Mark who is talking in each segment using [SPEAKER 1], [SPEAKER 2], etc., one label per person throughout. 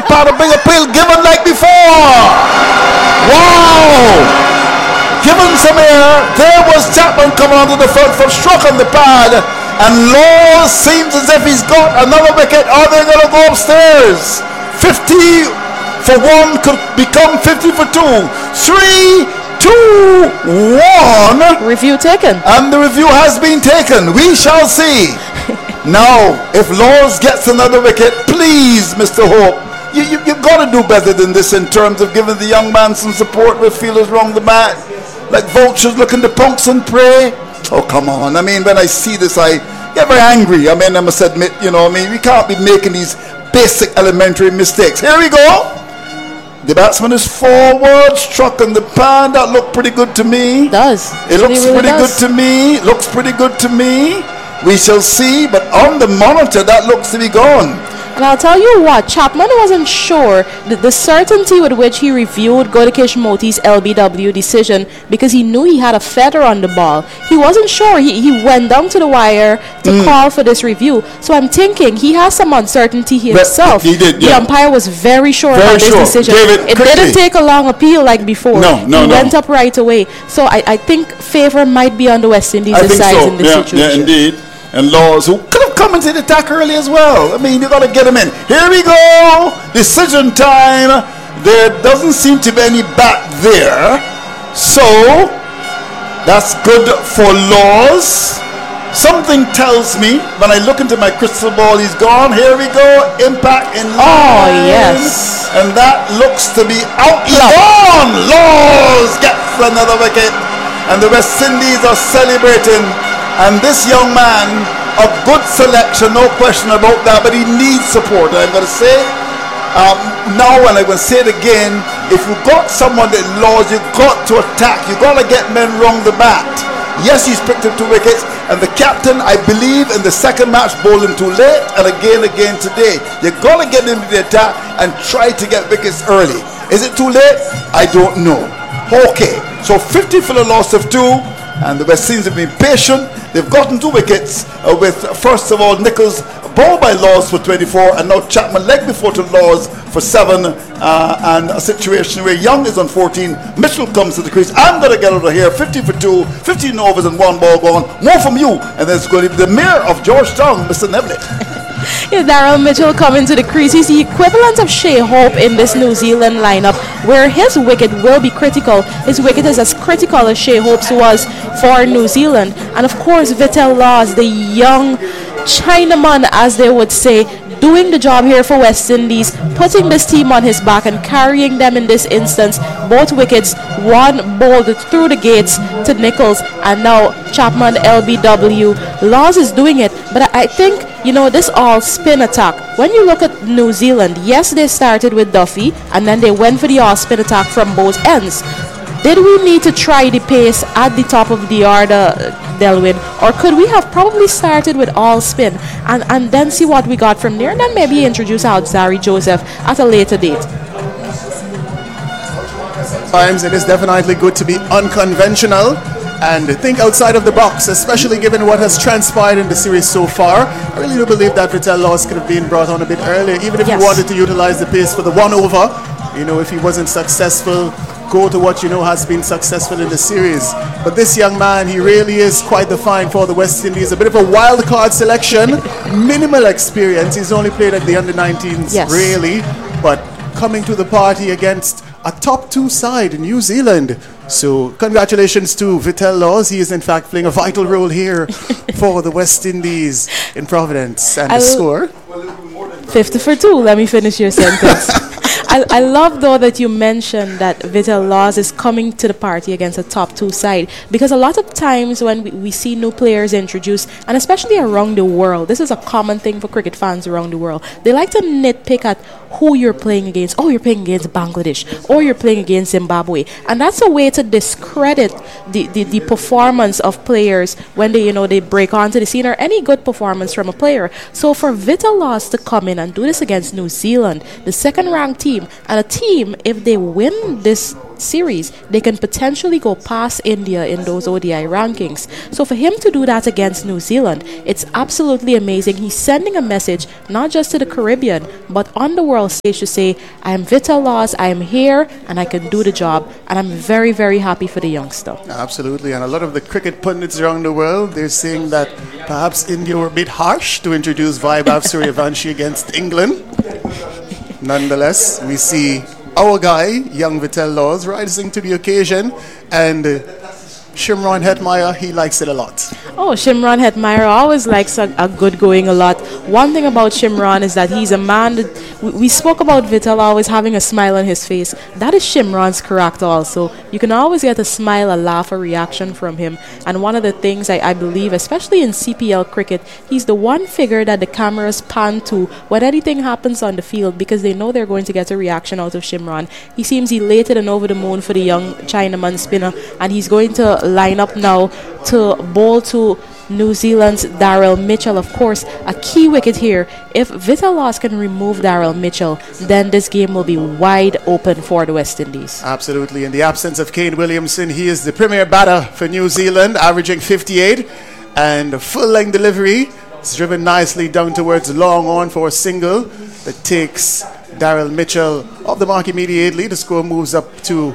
[SPEAKER 1] pad, a big appeal given like before. Wow! Given some air, there was Chapman coming onto the front foot, struck on the pad, and Laws seems as if he's got another wicket. Are they going to go upstairs? 50 for 1 could become 50 for 2. 3, 2, 1.
[SPEAKER 2] Review taken.
[SPEAKER 1] And the review has been taken. We shall see. Now, if Laws gets another wicket, please, Mr. Hope, you've got to do better than this in terms of giving the young man some support with fielders wrong the bat. Like vultures looking to punks and prey. Oh, come on. I mean, when I see this, I get very angry. I mean, I must admit, we can't be making these basic elementary mistakes. Here we go. The batsman is forward, struck on the pad. That looked pretty good to me.
[SPEAKER 2] It does.
[SPEAKER 1] It looks really pretty good to me. Looks pretty good to me. We shall see. But on the monitor, that looks to be gone.
[SPEAKER 2] And I'll tell you what, Chapman wasn't sure the certainty with which he reviewed Gaudakesh Moti's LBW decision because he knew he had a feather on the ball. He wasn't sure. He went down to the wire to call for this review. So I'm thinking he has some uncertainty himself.
[SPEAKER 1] He did, yeah.
[SPEAKER 2] The umpire was very sure about this decision. It didn't take a long appeal like before.
[SPEAKER 1] No.
[SPEAKER 2] He went up right away. So I think favor might be on the West Indies' side in this situation.
[SPEAKER 1] Yeah, indeed. And Laws, who could have come into the attack early as well. I mean, you got to get him in. Here we go. Decision time. There doesn't seem to be any bat there. So, that's good for Laws. Something tells me, when I look into my crystal ball, he's gone. Here we go. Impact in line.
[SPEAKER 2] Oh, yes.
[SPEAKER 1] And that looks to be out. He's gone. Laws gets another wicket. And the West Indies are celebrating. And this young man, a good selection, no question about that, but he needs support. And I'm going to say now, and I'm going to say it again, if you've got someone that Laws, you've got to attack. You've got to get men wrong the bat. Yes, he's picked up 2 wickets, and the captain, I believe, in the second match, bowled him too late, and again today. You've got to get into the attack and try to get wickets early. Is it too late? I don't know. Okay, so 50 for the loss of 2. And the West Indies have been patient. They've gotten 2 wickets with, first of all, Nichols ball by Laws for 24, and now Chapman leg before to Laws for 7, and a situation where Young is on 14. Mitchell comes to the crease. I'm going to get out of here. 50 for 2, 15 overs and 1 ball gone. More from you. And then it's going to be the mayor of Georgetown, Mr. Neville.
[SPEAKER 2] Yeah, Daryl Mitchell coming to the crease. He's the equivalent of Shea Hope in this New Zealand lineup, where his wicket will be critical. His wicket is as critical as Shea Hope's was for New Zealand. And of course, Vital Laws, the young Chinaman, as they would say, doing the job here for West Indies, putting this team on his back and carrying them in this instance. Both wickets, one bowled through the gates to Nichols, and now Chapman LBW. Laws is doing it, but I think, this all spin attack. When you look at New Zealand, yes, they started with Duffy, and then they went for the all spin attack from both ends. Did we need to try the pace at the top of the order, Delwyn? Or could we have probably started with all spin and then see what we got from there, and then maybe introduce Alzari Joseph at a later date?
[SPEAKER 3] Times it is definitely good to be unconventional and think outside of the box, especially given what has transpired in the series so far. I really do believe that Vital Laws could have been brought on a bit earlier, even if he wanted to utilize the pace for the 1 over. If he wasn't successful, go to what has been successful in the series. But this young man, he really is quite the find for the West Indies. A bit of a wild card selection, minimal experience. He's only played at the under-19s, really. But coming to the party against a top 2 side, New Zealand. So congratulations to Vital Laws. He is in fact playing a vital role here for the West Indies in Providence. And the score?
[SPEAKER 2] 50 for 2. Let me finish your sentence. I love, though, that you mentioned that Vital Laws is coming to the party against a top 2 side, because a lot of times when we see new players introduced, and especially around the world, this is a common thing for cricket fans around the world, they like to nitpick at who you're playing against. Oh, you're playing against Bangladesh, or you're playing against Zimbabwe, and that's a way to discredit the performance of players when they break onto the scene, or any good performance from a player. So for Vital Laws to come in and do this against New Zealand, the second-ranked team, and a team, if they win this series, they can potentially go past India in those ODI rankings. So for him to do that against New Zealand, it's absolutely amazing. He's sending a message not just to the Caribbean, but on the world stage to say, I am Vital Laws, I am here, and I can do the job. And I'm very, very happy for the youngster.
[SPEAKER 3] Absolutely, and a lot of the cricket pundits around the world, they're saying that perhaps India were a bit harsh to introduce Vaibhav Suryavanshi against England. Nonetheless, we see our guy, young Vital Laws, rising to the occasion, and Shimron Hetmeyer, he likes it a lot.
[SPEAKER 2] Oh, Shimron Hetmeyer always likes a good going a lot. One thing about Shimron is that he's a man that we spoke about Vital always having a smile on his face. That is Shimron's character also. You can always get a smile, a laugh, a reaction from him. And one of the things I believe, especially in CPL cricket, he's the one figure that the cameras pan to when anything happens on the field because they know they're going to get a reaction out of Shimron. He seems elated and over the moon for the young Chinaman spinner, and he's going to line up now to bowl to New Zealand's Daryl Mitchell. Of course, a key wicket here. If Vital Laws can remove Daryl Mitchell, then this game will be wide open for the West Indies.
[SPEAKER 3] Absolutely. In the absence of Kane Williamson, he is the premier batter for New Zealand, averaging 58. And a full-length delivery is driven nicely down towards long on for a single that takes Daryl Mitchell off the mark immediately. The score moves up to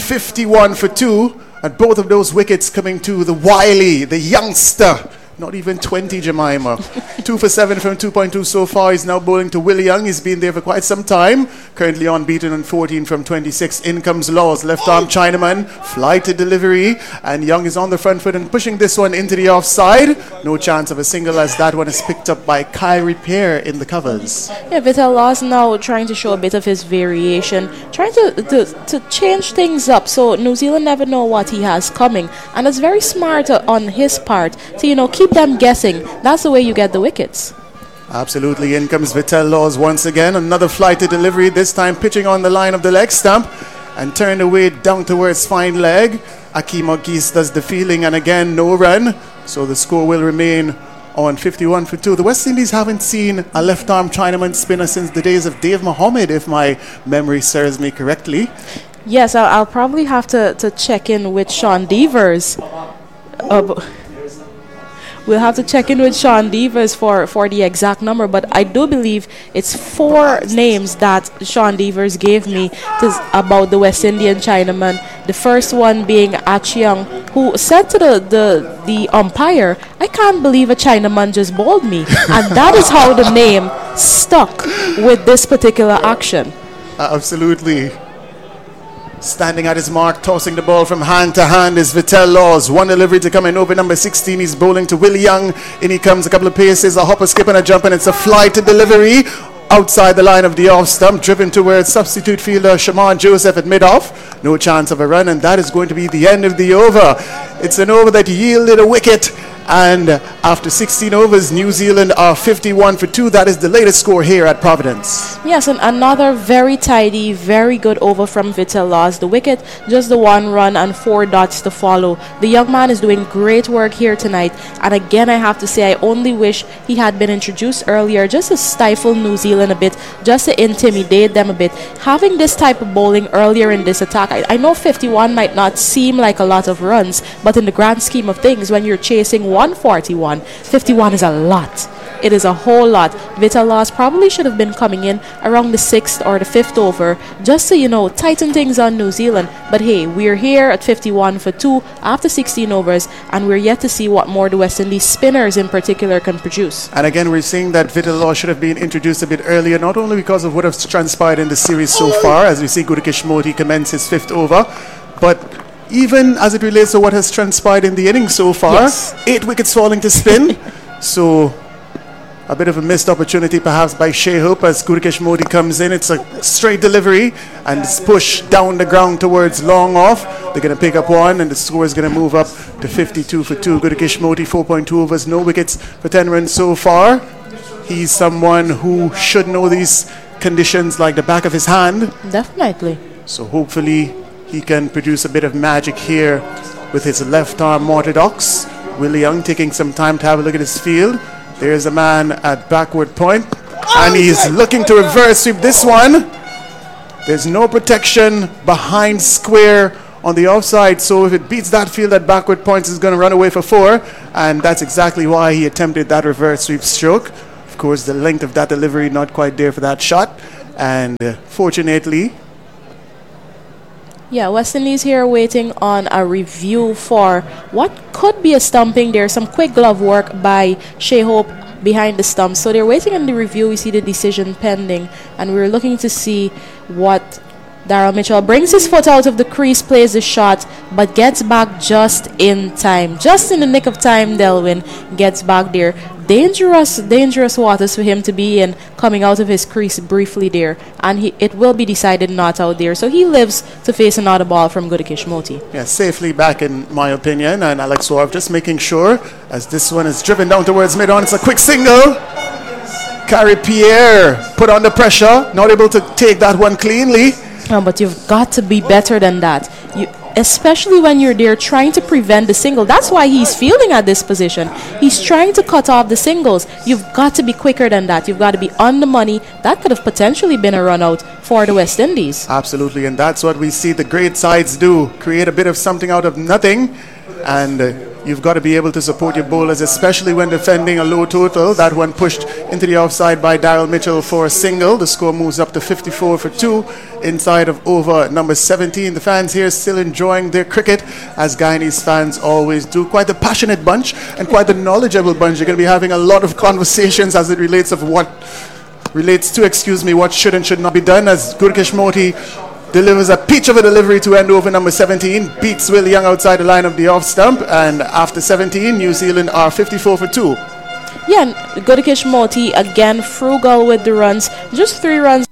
[SPEAKER 3] 51 for 2. And both of those wickets coming to the wily, the youngster. Not even 20, Jemima. 2 for 7 from 2.2 so far. He's now bowling to Willie Young. He's been there for quite some time. Currently unbeaten on 14 from 26. In comes Laws. Left arm Chinaman. Fly to delivery. And Young is on the front foot and pushing this one into the offside. No chance of a single as that one is picked up by Kyrie Pear in the covers.
[SPEAKER 2] Yeah, Vital Laws now trying to show a bit of his variation. Trying to change things up so New Zealand never know what he has coming. And it's very smart on his part to, keep them guessing. That's the way you get the wickets.
[SPEAKER 3] Absolutely. In comes Vital Laws once again. Another fly to delivery, this time pitching on the line of the leg stump and turned away down towards fine leg. Akeem Ogis does the fielding and again no run. So the score will remain on 51 for 2. The West Indies haven't seen a left arm Chinaman spinner since the days of Dave Mohammed, if my memory serves me correctly.
[SPEAKER 2] Yes, I'll probably have to check in with Sean Devers. We'll have to check in with Sean Devers for the exact number, but I do believe it's 4 names that Sean Devers gave me about the West Indian Chinaman. The first one being Achiang, who said to the umpire, I can't believe a Chinaman just bowled me. And that is how the name stuck with this particular action.
[SPEAKER 3] Absolutely. Standing at his mark, tossing the ball from hand to hand is Vital Laws. One delivery to come in over number 16. He's bowling to Willie Young. In he comes, a couple of paces, a hop, a skip and a jump, and it's a fly to delivery outside the line of the off stump, driven towards substitute fielder Shaman Joseph at mid-off. No chance of a run, and that is going to be the end of the over. It's an over that yielded a wicket. And after 16 overs, New Zealand are 51 for 2. That is the latest score here at Providence.
[SPEAKER 2] Yes, and another very tidy, very good over from Vital Laws. The wicket, just the 1 run and 4 dots to follow. The young man is doing great work here tonight. And again, I have to say, I only wish he had been introduced earlier just to stifle New Zealand a bit, just to intimidate them a bit. Having this type of bowling earlier in this attack, I know 51 might not seem like a lot of runs, but in the grand scheme of things, when you're chasing 141, 51 is a lot. It is a whole lot. Vital Laws probably should have been coming in around the 6th or the 5th over just to, tighten things on New Zealand. But hey, we're here at 51 for 2 after 16 overs, and we're yet to see what more the West Indies spinners in particular can produce.
[SPEAKER 3] And again, we're seeing that Vital Laws should have been introduced a bit earlier, not only because of what has transpired in the series so far, as we see Gudakesh Modi commence his 5th over, but even as it relates to what has transpired in the innings so far, yes. 8 wickets falling to spin. So a bit of a missed opportunity perhaps by Shea Hope as Gudakesh Modi comes in. It's a straight delivery and it's pushed down the ground towards long off. They're going to pick up 1 and the score is going to move up to 52 for 2. Gudakesh Modi 4.2 overs, no wickets for 10 runs so far. He's someone who should know these conditions like the back of his hand.
[SPEAKER 2] Definitely.
[SPEAKER 3] So hopefully he can produce a bit of magic here with his left arm orthodox. Willie Young taking some time to have a look at his field. There's a man at backward point, and he's looking to reverse sweep this one. There's no protection behind square on the offside, so if it beats that field at backward points, it's going to run away for 4, and that's exactly why he attempted that reverse sweep stroke. Of course, the length of that delivery not quite there for that shot, and fortunately...
[SPEAKER 2] Yeah, West Indies here waiting on a review for what could be a stumping. There's some quick glove work by Shea Hope behind the stump. So they're waiting on the review. We see the decision pending, and we're looking to see what Daryl Mitchell brings his foot out of the crease, plays the shot, but gets back just in time. Just in the nick of time, Delwyn gets back there. Dangerous waters for him to be in, coming out of his crease briefly there, and it will be decided not out there. So he lives to face another ball from Gudakesh Moti.
[SPEAKER 3] Yeah, safely back in my opinion, and Alex Warv just making sure as this one is driven down towards mid-on. It's a quick single. Carrie Pierre put under pressure, not able to take that one cleanly.
[SPEAKER 2] But you've got to be better than that. Especially when you're there trying to prevent the single. That's why he's fielding at this position. He's trying to cut off the singles. You've got to be quicker than that. You've got to be on the money. That could have potentially been a run out for the West Indies.
[SPEAKER 3] Absolutely, and that's what we see the great sides do. Create a bit of something out of nothing, and you've got to be able to support your bowlers, especially when defending a low total. That one pushed into the offside by Daryl Mitchell for a single. The score moves up to 54 for 2 inside of over number 17. The fans here still enjoying their cricket, as Guyanese fans always do. Quite the passionate bunch and quite the knowledgeable bunch. You're going to be having a lot of conversations as it relates to what should and should not be done, as Gudakesh Moti delivers a peach of a delivery to end over number 17, beats Will Young outside the line of the off stump, and after 17, New Zealand are 54 for 2.
[SPEAKER 2] Yeah, Gudakesh Moti again frugal with the runs. Just 3 runs